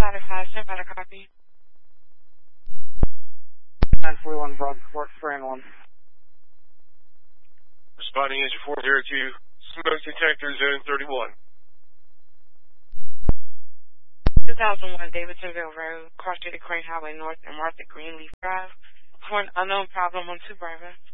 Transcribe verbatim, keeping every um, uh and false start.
Ladder five, step out of copy. nine forty-one Broad Fort, Fran one. Responding engine four zero two, smoke detector zone thirty-one. two thousand one Davidsonville Road, cross City Crane Highway North and Martha Greenleaf Drive. For an unknown problem on two Bravo.